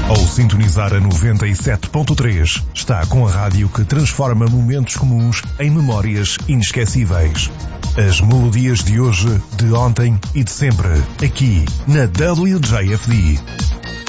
Ao sintonizar a 97.3, está com a rádio que transforma momentos comuns em memórias inesquecíveis. As melodias de hoje, de ontem e de sempre, aqui na WJFD.